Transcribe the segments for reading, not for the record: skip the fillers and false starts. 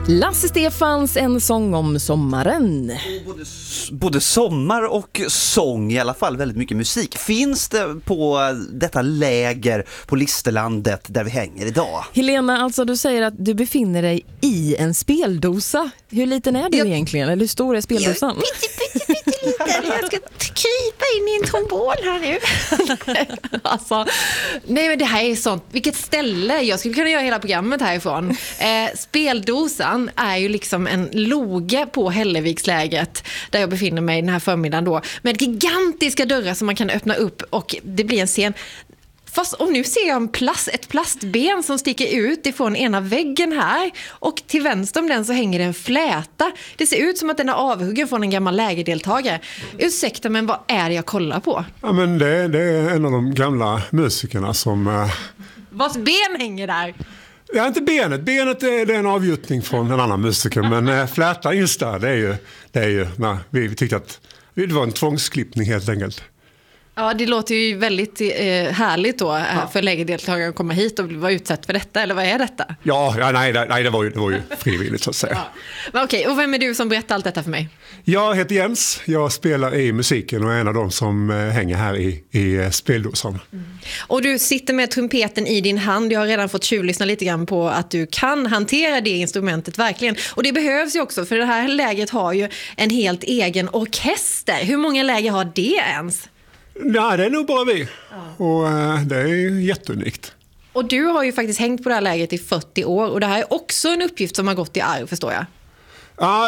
Lasse Stefans, en sång om sommaren. Både sommar och sång, i alla fall väldigt mycket musik. Finns det på detta läger på Listerlandet där vi hänger idag? Helena, alltså du säger att du befinner dig i en speldosa. Hur liten är du egentligen? Eller hur stor är speldosan? Pytteliten. Jag ska krypa in i en trombon här nu. Alltså, nej men det här är sånt. Vilket ställe. Jag skulle kunna göra hela programmet härifrån. Speldosan är ju liksom en loge på Hällevikslägret där jag befinner mig den här förmiddagen då. Med gigantiska dörrar som man kan öppna upp och det blir en scen. Fast och nu ser jag ett plastben som sticker ut ifrån ena väggen här. Och till vänster om den så hänger det en fläta. Det ser ut som att den är avhuggen från en gammal lägerdeltagare. Ursäkta, men vad är det jag kollar på? Ja, men det är en av de gamla musikerna som... Vars ben hänger där? Ja, inte benet. Benet är en avgjutning från en annan musiker. Men flätan just där, det är ju nej, vi tyckte att det var en tvångsklippning helt enkelt. Ja, det låter ju väldigt härligt då för lägerdeltagare att komma hit och vara utsatt för detta, eller vad är detta? Nej, det var ju frivilligt så att säga. Ja. Okej, och vem är du som berättar allt detta för mig? Jag heter Jens, jag spelar i musiken och är en av de som hänger här i speldosan. Mm. Och du sitter med trumpeten i din hand. Jag har redan fått tjuvlyssna lite grann på att du kan hantera det instrumentet verkligen. Och det behövs ju också, för det här lägret har ju en helt egen orkester. Hur många läger har det ens? Ja, det är nog bara vi. Ja. Och det är ju jätteunikt. Och du har ju faktiskt hängt på det här lägret i 40 år. Och det här är också en uppgift som har gått i arv, förstår jag. Ja,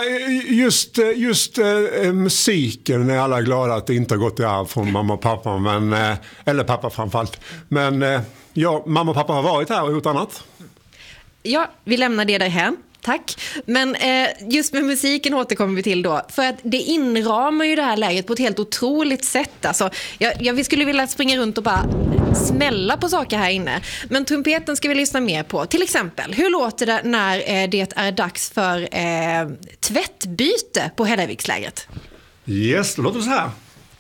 just musiken är alla glada att det inte har gått i arv från mamma och pappa. Eller pappa framförallt. Men mamma och pappa har varit här och gjort annat. Ja, vi lämnar det därhän. Tack. Men just med musiken återkommer vi till då. För att det inramar ju det här läget på ett helt otroligt sätt. Alltså, vi skulle vilja springa runt och bara smälla på saker här inne. Men trumpeten ska vi lyssna mer på. Till exempel, hur låter det när det är dags för tvättbyte på Hällevikslägret? Yes, det låter så här.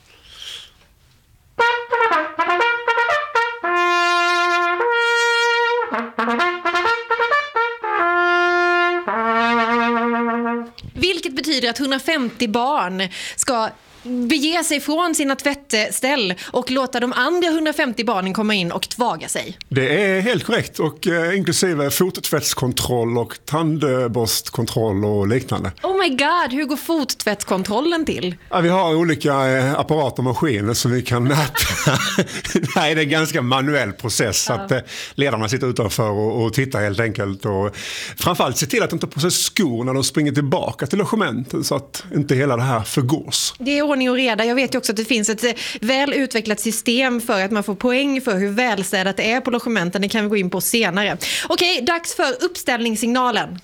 Vilket betyder att 150 barn ska bege sig från sina tvättställ och låta de andra 150 barnen komma in och tvaga sig. Det är helt korrekt, och inklusive fottvättskontroll och tandborstkontroll och liknande. Oh my god, hur går fottvättskontrollen till? Ja, vi har olika apparater och maskiner som vi kan mäta. Nej, det är en ganska manuell process att ledarna sitter utanför och tittar helt enkelt. Och framförallt se till att de tar på sig skor när de springer tillbaka till logementet så att inte hela det här förgås. Det är ordning och reda. Jag vet ju också att det finns ett väl utvecklat system för att man får poäng för hur välstädat det är på logementen. Det kan vi gå in på senare. Okej, dags för uppställningssignalen.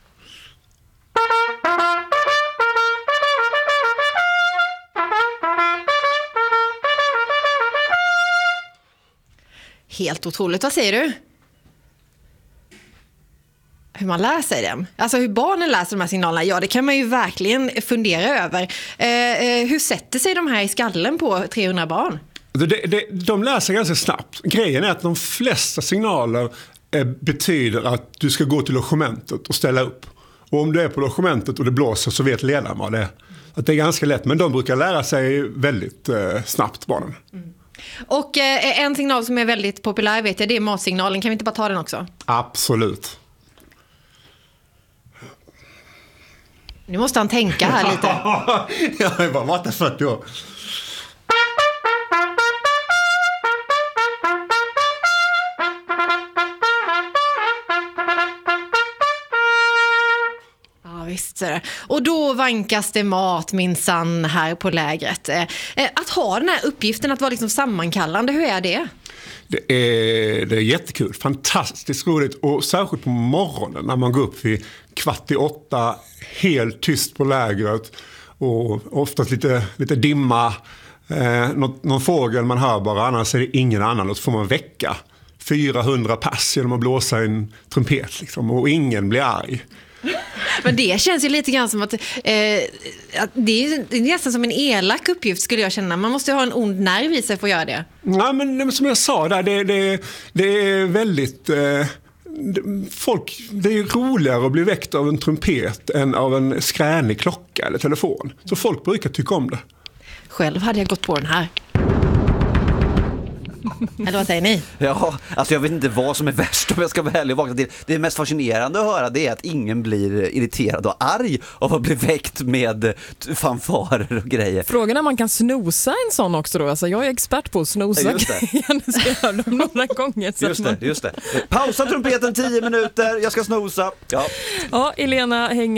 Helt otroligt. Vad säger du? Hur man lär sig dem. Alltså hur barnen läser de här signalerna, ja det kan man ju verkligen fundera över. Hur sätter sig de här i skallen på 300 barn? De lär sig ganska snabbt. Grejen är att de flesta signaler betyder att du ska gå till logementet och ställa upp. Och om du är på logementet och det blåser så vet ledaren vad det är. Att det är ganska lätt, men de brukar lära sig väldigt snabbt, barnen. Mm. Och en signal som är väldigt populär vet jag, det är matsignalen. Kan vi inte bara ta den också? Absolut. Nu måste han tänka här lite. Jag har bara varit 40 år. Ja, visst. Och då vankas det mat minsann här på lägret. Att ha den här uppgiften att vara liksom sammankallande, hur är det? Det är jättekul, fantastiskt roligt, och särskilt på morgonen när man går upp vid 7:15, helt tyst på lägret och oftast lite dimma, någon fågel man hör bara, annars är det ingen annan, och så får man väcka 400 pass genom att blåsa en trumpet liksom, och ingen blir arg. Men det känns ju lite grann som att det är nästan som en elak uppgift skulle jag känna. Man måste ju ha en ond nerv i sig för att göra det. Ja, men som jag sa där, det är väldigt det är ju roligare att bli väckt av en trumpet än av en skränig klocka eller telefon. Så folk brukar tycka om det. Själv hade jag gått på den här. Eller vad säger ni? Ja, alltså jag vet inte vad som är värst om jag ska vara ärlig och vakna till. Det mest fascinerande att höra det är att ingen blir irriterad och arg av att bli väckt med fanfarer och grejer. Frågan är om man kan snosa en sån också då. Alltså jag är expert på att snosa. Just det. Jag ska göra dem några gånger. Så Just det. Pausa trumpeten 10 minuter, jag ska snosa. Ja. Ja, Elena hänger